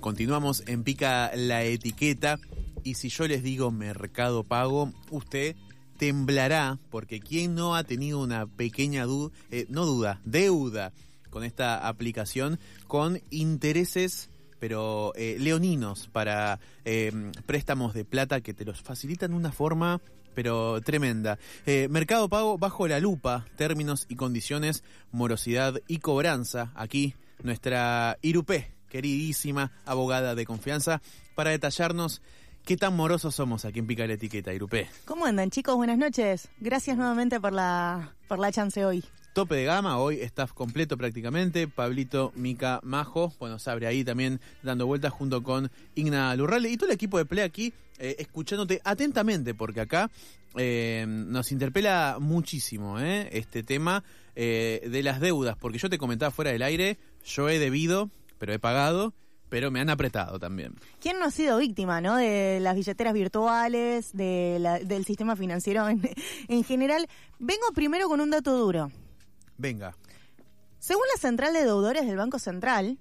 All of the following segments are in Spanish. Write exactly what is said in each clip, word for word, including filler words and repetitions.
Continuamos en Pica la Etiqueta y si yo les digo Mercado Pago, usted temblará porque ¿quién no ha tenido una pequeña duda, eh, no duda, deuda con esta aplicación con intereses pero eh, leoninos para eh, préstamos de plata que te los facilitan de una forma pero tremenda? Eh, Mercado Pago bajo la lupa, términos y condiciones, morosidad y cobranza. Aquí nuestra Irupé, queridísima abogada de confianza, para detallarnos qué tan morosos somos aquí en Pica la Etiqueta. Irupé. ¿Cómo andan, chicos? Buenas noches. Gracias nuevamente por la por la chance hoy. Tope de gama, hoy staff completo prácticamente, Pablito, Mica, Majo, bueno, Sabre ahí también dando vueltas junto con Igna Lurralde y todo el equipo de Play aquí eh, escuchándote atentamente porque acá eh, nos interpela muchísimo eh, este tema eh, de las deudas, porque yo te comentaba fuera del aire, yo he debido, pero he pagado, pero me han apretado también. ¿Quién no ha sido víctima, no, de las billeteras virtuales, de la, del sistema financiero en, en general? Vengo primero con un dato duro. Venga. Según la Central de Deudores del Banco Central,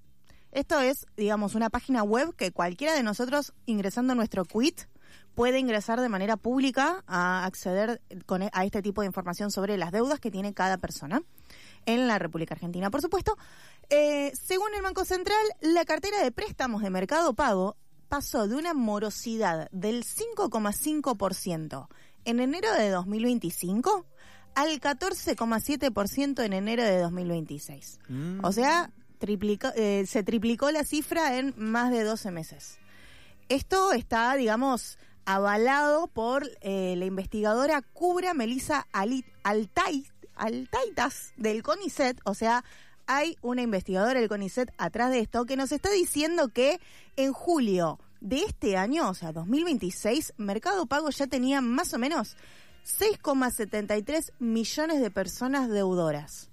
esto es, digamos, una página web que cualquiera de nosotros, ingresando a nuestro quit, puede ingresar de manera pública a acceder con, a este tipo de información sobre las deudas que tiene cada persona en la República Argentina. Por supuesto, eh, según el Banco Central, la cartera de préstamos de Mercado Pago pasó de una morosidad del cinco coma cinco por ciento en enero de dos mil veinticinco al catorce coma siete por ciento en enero de dos mil veintiséis. Mm. O sea, triplicó, eh, se triplicó la cifra en más de doce meses. Esto está, digamos, avalado por eh, la investigadora Cubra Melissa Alit, Altay, Altaitas del CONICET. O sea, hay una investigadora del CONICET atrás de esto que nos está diciendo que en julio de este año, o sea, dos mil veintiséis, Mercado Pago ya tenía más o menos seis coma setenta y tres millones de personas deudoras,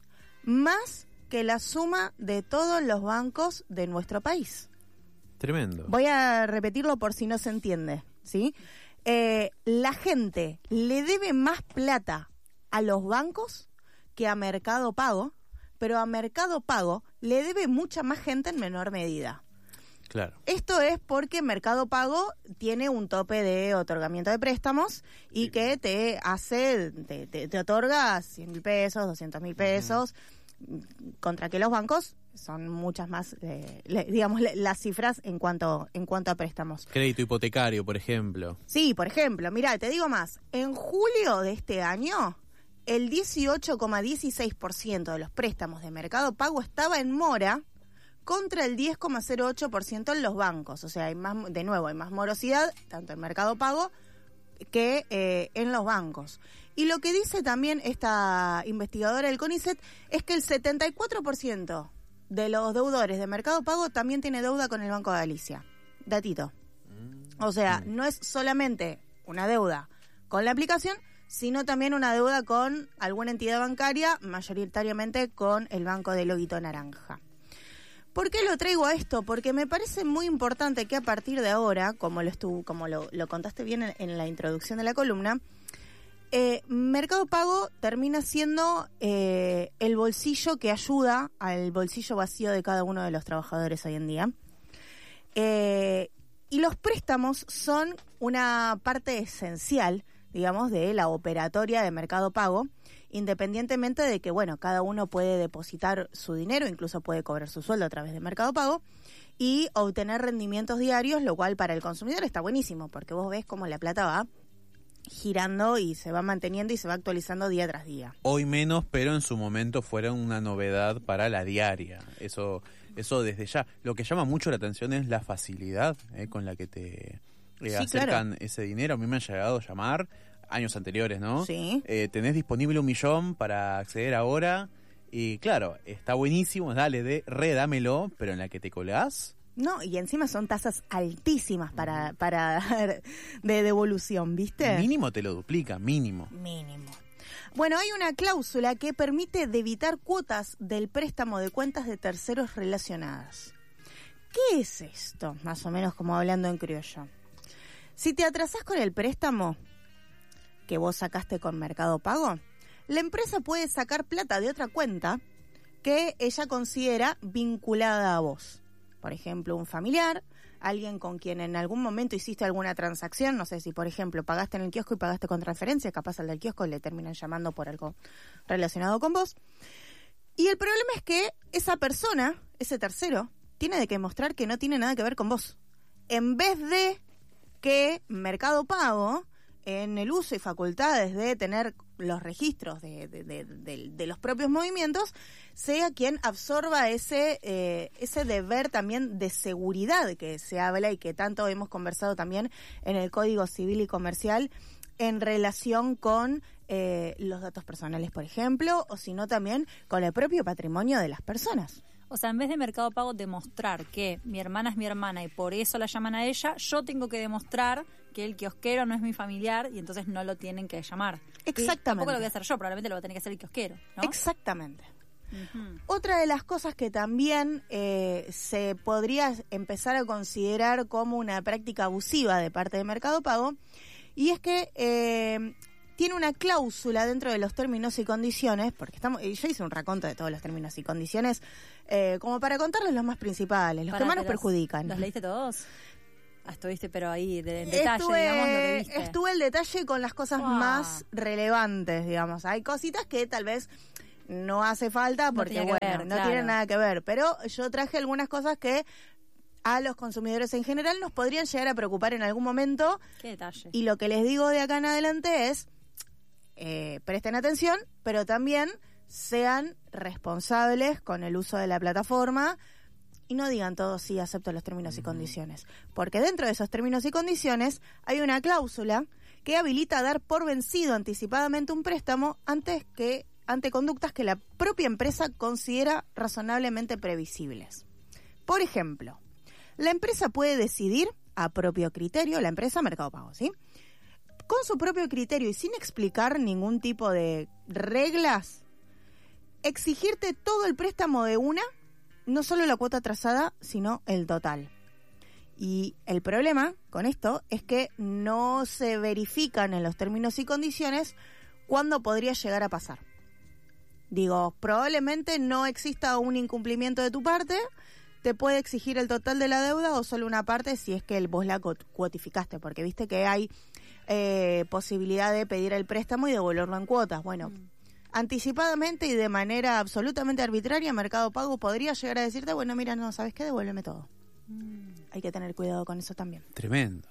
más que la suma de todos los bancos de nuestro país. Tremendo. Voy a repetirlo por si no se entiende, ¿sí? Eh, la gente le debe más plata a los bancos que a Mercado Pago, pero a Mercado Pago le debe mucha más gente en menor medida. Claro. Esto es porque Mercado Pago tiene un tope de otorgamiento de préstamos y sí, que te hace, te, te, te otorga cien mil pesos, doscientos mil pesos, uh-huh. Contra que los bancos son muchas más, eh, le, digamos, le, las cifras en cuanto en cuanto a préstamos. Crédito hipotecario, por ejemplo. Sí, por ejemplo, mirá, te digo más, en julio de este año, el dieciocho coma dieciséis por ciento de los préstamos de Mercado Pago estaba en mora, contra el diez coma cero ocho por ciento en los bancos. O sea, hay más, de nuevo, hay más morosidad, tanto en Mercado Pago que eh, en los bancos. Y lo que dice también esta investigadora del CONICET es que el setenta y cuatro por ciento de los deudores de Mercado Pago también tiene deuda con el Banco de Galicia. Datito. O sea, no es solamente una deuda con la aplicación, sino también una deuda con alguna entidad bancaria, mayoritariamente con el Banco de Loguito Naranja. ¿Por qué lo traigo a esto? Porque me parece muy importante que a partir de ahora, como lo estuvo, como lo, lo contaste bien en, en la introducción de la columna, eh, Mercado Pago termina siendo eh, el bolsillo que ayuda al bolsillo vacío de cada uno de los trabajadores hoy en día. Eh, y los préstamos son una parte esencial, digamos, de la operatoria de Mercado Pago, independientemente de que, bueno, cada uno puede depositar su dinero, incluso puede cobrar su sueldo a través de Mercado Pago y obtener rendimientos diarios, lo cual para el consumidor está buenísimo, porque vos ves cómo la plata va girando y se va manteniendo y se va actualizando día tras día. Hoy menos, pero en su momento fueron una novedad para la diaria. Eso, eso desde ya. Lo que llama mucho la atención es la facilidad eh, con la que te... Eh, sí, acercan claro. ese dinero. A mí me han llegado a llamar años anteriores, ¿no? Sí. Eh, tenés disponible un millón para acceder ahora y claro, está buenísimo, dale, de, redámelo, pero en la que te colgás. No, y encima son tasas altísimas para, para de devolución, ¿viste? Mínimo te lo duplica, mínimo. Mínimo. Bueno, hay una cláusula que permite debitar cuotas del préstamo de cuentas de terceros relacionadas. ¿Qué es esto? Más o menos como hablando en criollo. Si te atrasás con el préstamo que vos sacaste con Mercado Pago, la empresa puede sacar plata de otra cuenta que ella considera vinculada a vos. por ejemplo, un familiar, alguien con quien en algún momento hiciste alguna transacción, no sé si, por ejemplo, pagaste en el kiosco y pagaste con transferencia, capaz al del kiosco le terminan llamando por algo relacionado con vos. Y el problema es que esa persona, ese tercero, tiene de que mostrar que no tiene nada que ver con vos. En vez de que Mercado Pago, en el uso y facultades de tener los registros de, de, de, de, de los propios movimientos, sea quien absorba ese eh, ese deber también de seguridad que se habla y que tanto hemos conversado también en el Código Civil y Comercial en relación con eh, los datos personales, por ejemplo, o sino también con el propio patrimonio de las personas. O sea, en vez de Mercado Pago demostrar que mi hermana es mi hermana y por eso la llaman a ella, yo tengo que demostrar que el kiosquero no es mi familiar y entonces no lo tienen que llamar. Exactamente. Y tampoco lo voy a hacer yo, probablemente lo va a tener que hacer el kiosquero, ¿no? Exactamente. Uh-huh. Otra de las cosas que también eh, se podría empezar a considerar como una práctica abusiva de parte de Mercado Pago, y es que eh, tiene una cláusula dentro de los términos y condiciones, porque estamos, yo hice un raconto de todos los términos y condiciones, eh, como para contarles los más principales, los Para que más que nos los- perjudican. ¿Los leíste todos? Ah, estuviste, pero ahí, de, en detalle, Estuve, digamos, lo que viste. estuve el detalle con las cosas Wow. más relevantes, digamos. Hay cositas que tal vez no hace falta No porque, tenía que bueno, ver, no claro. tienen nada que ver. Pero yo traje algunas cosas que a los consumidores en general nos podrían llegar a preocupar en algún momento. Qué detalle. Y lo que les digo de acá en adelante es, eh, presten atención, pero también sean responsables con el uso de la plataforma y no digan todos sí, acepto los términos y condiciones. Porque dentro de esos términos y condiciones hay una cláusula que habilita a dar por vencido anticipadamente un préstamo antes que ante conductas que la propia empresa considera razonablemente previsibles. Por ejemplo, la empresa puede decidir a propio criterio, la empresa Mercado Pago, ¿sí?, con su propio criterio y sin explicar ningún tipo de reglas, exigirte todo el préstamo de una, no solo la cuota atrasada, sino el total. Y el problema con esto es que no se verifican en los términos y condiciones cuándo podría llegar a pasar. Digo, probablemente no exista un incumplimiento de tu parte, te puede exigir el total de la deuda o solo una parte si es que vos la cuotificaste, porque viste que hay eh, posibilidad de pedir el préstamo y devolverlo en cuotas. Bueno, mm. anticipadamente y de manera absolutamente arbitraria, Mercado Pago podría llegar a decirte, bueno, mira, no, ¿sabes qué? Devuélveme todo. Mm. Hay que tener cuidado con eso también. Tremendo.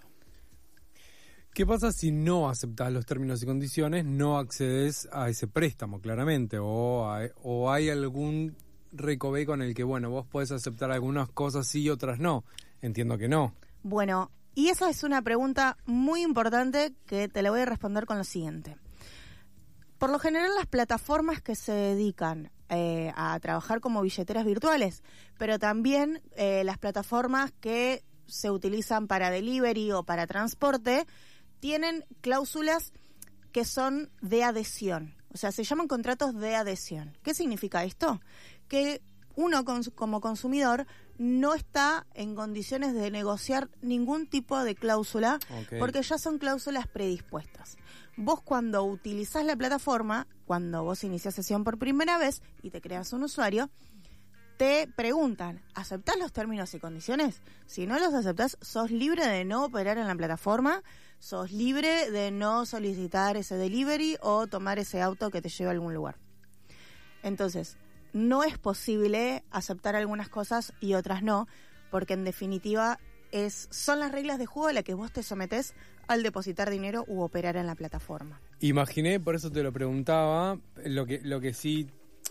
¿Qué pasa si no aceptás los términos y condiciones, no accedes a ese préstamo, claramente? O hay, o hay algún recoveco en el que, bueno, vos podés aceptar algunas cosas sí y otras no. Entiendo que no. Bueno, y esa es una pregunta muy importante que te la voy a responder con lo siguiente. Por lo general, las plataformas que se dedican eh, a trabajar como billeteras virtuales, pero también eh, las plataformas que se utilizan para delivery o para transporte, tienen cláusulas que son de adhesión. O sea, se llaman contratos de adhesión. ¿Qué significa esto? Que uno cons- como consumidor no está en condiciones de negociar ningún tipo de cláusula, okay, porque ya son cláusulas predispuestas. Vos cuando utilizás la plataforma, cuando vos iniciás sesión por primera vez y te creas un usuario, te preguntan, ¿aceptás los términos y condiciones? Si no los aceptás, sos libre de no operar en la plataforma, sos libre de no solicitar ese delivery o tomar ese auto que te lleve a algún lugar. Entonces, no es posible aceptar algunas cosas y otras no, porque en definitiva es son las reglas de juego a las que vos te sometés al depositar dinero u operar en la plataforma. Imaginé, por eso te lo preguntaba, lo que lo que sí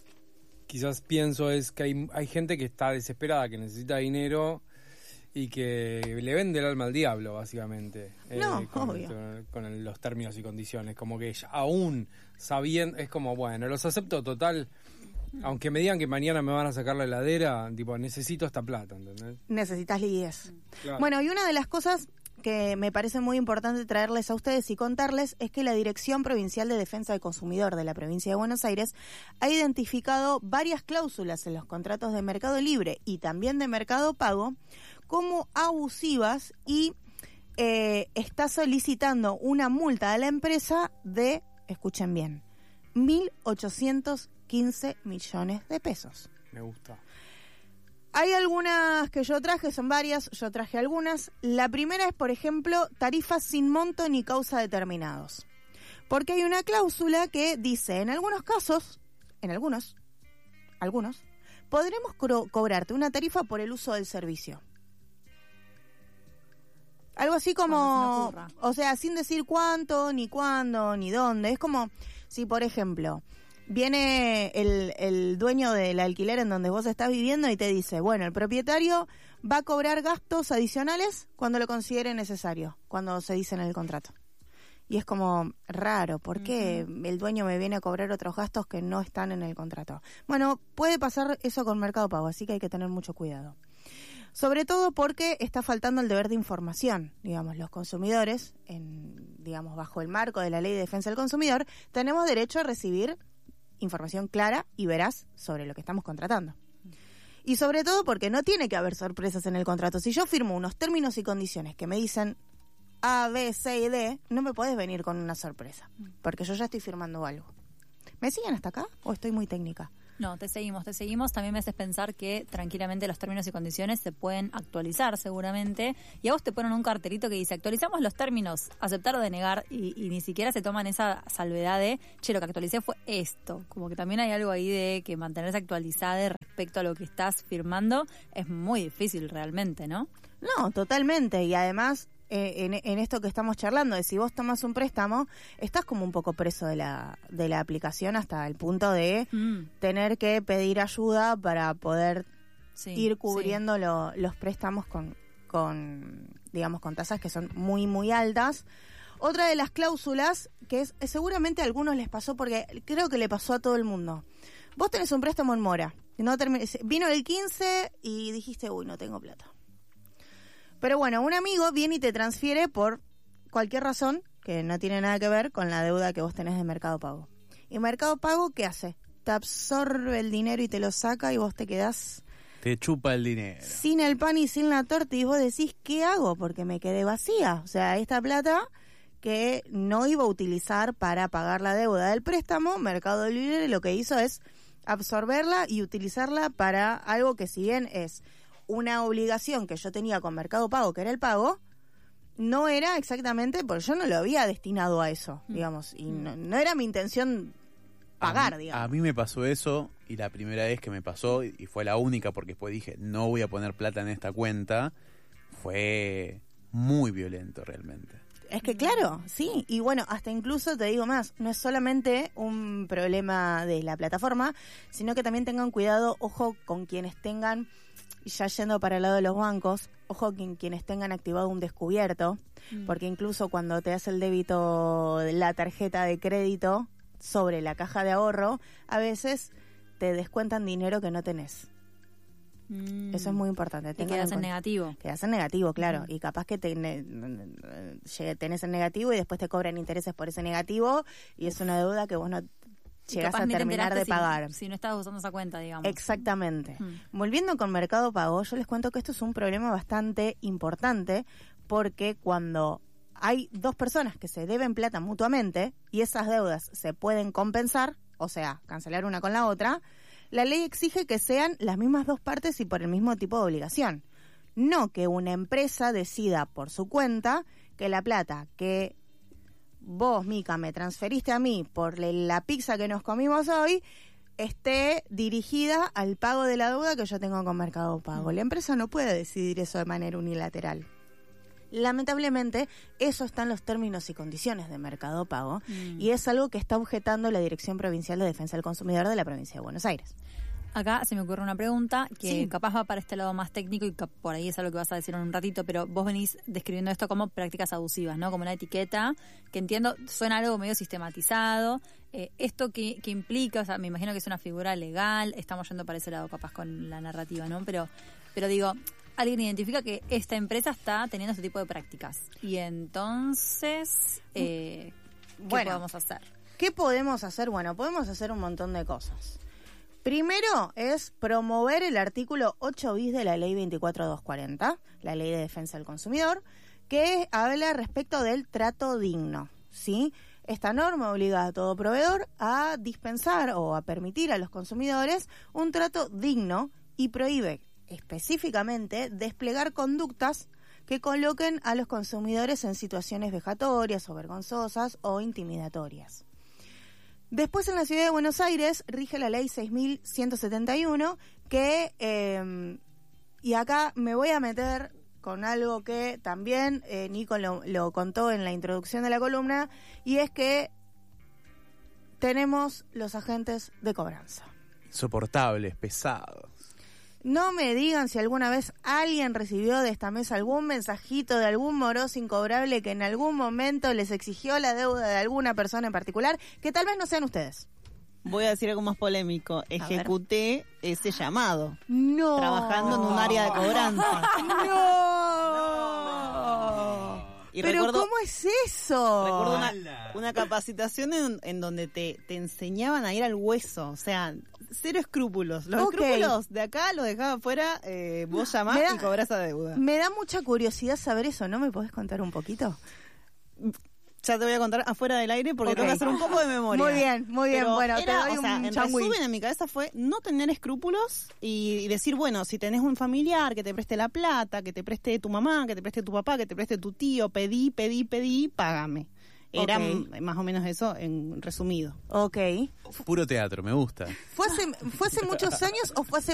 quizás pienso es que hay, hay gente que está desesperada, que necesita dinero y que le vende el alma al diablo, básicamente. No, eh, con, obvio. Con, con los términos y condiciones. Como que ella, aún sabiendo, es como, bueno, los acepto total. Aunque me digan que mañana me van a sacar la heladera, tipo, necesito esta plata, ¿entendés? Necesitas liquidez. Claro. Bueno, y una de las cosas que me parece muy importante traerles a ustedes y contarles es que la Dirección Provincial de Defensa del Consumidor de la Provincia de Buenos Aires ha identificado varias cláusulas en los contratos de Mercado Libre y también de Mercado Pago como abusivas y eh, está solicitando una multa a la empresa de, escuchen bien, mil ochocientos quince millones de pesos. Me gusta. Hay algunas que yo traje, son varias, yo traje algunas. La primera es, por ejemplo, tarifas sin monto ni causa determinados. Porque hay una cláusula que dice, en algunos casos, en algunos, algunos, podremos co- cobrarte una tarifa por el uso del servicio. Algo así como, o sea, sin decir cuánto, ni cuándo, ni dónde. Es como si, por ejemplo, viene el, el dueño del alquiler en donde vos estás viviendo y te dice, bueno, el propietario va a cobrar gastos adicionales cuando lo considere necesario, cuando se dice en el contrato. Y es como raro, ¿por qué uh-huh. el dueño me viene a cobrar otros gastos que no están en el contrato? Bueno, puede pasar eso con Mercado Pago, así que hay que tener mucho cuidado. Sobre todo porque está faltando el deber de información. Digamos, los consumidores, en, digamos, bajo el marco de la Ley de Defensa del Consumidor, tenemos derecho a recibir información clara y veraz sobre lo que estamos contratando. Y sobre todo porque no tiene que haber sorpresas en el contrato. Si yo firmo unos términos y condiciones que me dicen A, B, C y D, no me podés venir con una sorpresa, porque yo ya estoy firmando algo. ¿Me siguen hasta acá o estoy muy técnica? No, te seguimos, te seguimos. También me haces pensar que tranquilamente los términos y condiciones se pueden actualizar seguramente. Y a vos te ponen un cartelito que dice, actualizamos los términos, aceptar o denegar, y, y ni siquiera se toman esa salvedad de, che, lo que actualicé fue esto. Como que también hay algo ahí de que mantenerse actualizada respecto a lo que estás firmando es muy difícil realmente, ¿no? No, totalmente. Y además, eh, en, en esto que estamos charlando, de si vos tomas un préstamo, estás como un poco preso de la, de la aplicación hasta el punto de mm. tener que pedir ayuda para poder sí, ir cubriendo sí. lo, los préstamos con, con, digamos, con tasas que son muy, muy altas. Otra de las cláusulas, que es seguramente a algunos les pasó, porque creo que le pasó a todo el mundo. Vos tenés un préstamo en mora, no termi- vino el quince y dijiste, uy, no tengo plata. Pero bueno, un amigo viene y te transfiere por cualquier razón que no tiene nada que ver con la deuda que vos tenés de Mercado Pago. ¿Y Mercado Pago qué hace? Te absorbe el dinero y te lo saca y vos te quedás... Te chupa el dinero. Sin el pan y sin la torta, y vos decís, ¿qué hago? Porque me quedé vacía. O sea, esta plata que no iba a utilizar para pagar la deuda del préstamo, Mercado Libre lo que hizo es absorberla y utilizarla para algo que, si bien es una obligación que yo tenía con Mercado Pago, que era el pago, no era exactamente, porque yo no lo había destinado a eso, mm. digamos, y no, no era mi intención pagar, a mí, digamos. A mí me pasó eso, y la primera vez que me pasó, y fue la única, porque después dije, no voy a poner plata en esta cuenta, fue muy violento realmente. Es que claro, sí, y bueno, hasta incluso te digo más, no es solamente un problema de la plataforma, sino que también tengan cuidado, ojo con quienes tengan, ya yendo para el lado de los bancos, ojo con quienes tengan activado un descubierto, mm. porque incluso cuando te hace el débito de la tarjeta de crédito sobre la caja de ahorro, a veces te descuentan dinero que no tenés. Mm. Eso es muy importante. Y quedas en, en negativo. Quedas en negativo, claro. Mm. Y capaz que te, ne, tenés en negativo y después te cobran intereses por ese negativo y Uf. es una deuda que vos no llegás a terminar de pagar. Si, si no estás usando esa cuenta, digamos. Exactamente. Mm. Volviendo con Mercado Pago, yo les cuento que esto es un problema bastante importante porque cuando hay dos personas que se deben plata mutuamente y esas deudas se pueden compensar, o sea, cancelar una con la otra, la ley exige que sean las mismas dos partes y por el mismo tipo de obligación. No que una empresa decida por su cuenta que la plata que vos, Mica, me transferiste a mí por la pizza que nos comimos hoy esté dirigida al pago de la deuda que yo tengo con Mercado Pago. La empresa no puede decidir eso de manera unilateral. Lamentablemente, eso está en los términos y condiciones de Mercado Pago mm. y es algo que está objetando la Dirección Provincial de Defensa del Consumidor de la Provincia de Buenos Aires. Acá se me ocurre una pregunta que sí. capaz va para este lado más técnico y por ahí es algo que vas a decir en un ratito, pero vos venís describiendo esto como prácticas abusivas, ¿no? Como una etiqueta que entiendo suena algo medio sistematizado. Eh, ¿Esto qué, qué implica? O sea, me imagino que es una figura legal, estamos yendo para ese lado capaz con la narrativa, ¿no? Pero, pero digo, alguien identifica que esta empresa está teniendo este tipo de prácticas. Y entonces, eh, ¿qué bueno, podemos hacer? ¿Qué podemos hacer? Bueno, podemos hacer un montón de cosas. Primero es promover el artículo ocho bis de la ley veinticuatro mil doscientos cuarenta, la ley de defensa del consumidor, que habla respecto del trato digno, ¿sí? Esta norma obliga a todo proveedor a dispensar o a permitir a los consumidores un trato digno y prohíbe específicamente desplegar conductas que coloquen a los consumidores en situaciones vejatorias o vergonzosas o intimidatorias. Después, en la ciudad de Buenos Aires rige la ley seis mil ciento setenta y uno que, eh, y acá me voy a meter con algo que también eh, Nico lo, lo contó en la introducción de la columna, y es que tenemos los agentes de cobranza. Insoportables, pesados. No me digan si alguna vez alguien recibió de esta mesa algún mensajito de algún moroso incobrable que en algún momento les exigió la deuda de alguna persona en particular, que tal vez no sean ustedes. Voy a decir algo más polémico. Ejecuté ese llamado. No. Trabajando en un área de cobranza. No. Y ¿Pero recuerdo, cómo es eso? recuerdo una, una capacitación en, en donde te, te enseñaban a ir al hueso. O sea, cero escrúpulos. Los Ok. escrúpulos de acá los dejaba fuera. Eh, vos llamás Me da- y cobrás a deuda. Me da mucha curiosidad saber eso, ¿no? ¿Me podés contar un poquito? Ya te voy a contar afuera del aire porque Ok. tengo que hacer un poco de memoria. Muy bien, muy bien. Pero Bueno, te era, doy o sea, un en changüí. resumen, en mi cabeza fue no tener escrúpulos y, y decir, bueno, si tenés un familiar que te preste la plata, que te preste tu mamá, que te preste tu papá, que te preste tu tío, pedí, pedí, pedí, págame. Era Ok. m- más o menos eso en resumido. Ok. Puro teatro, me gusta. ¿Fue hace, ¿Fue hace muchos años o fue hace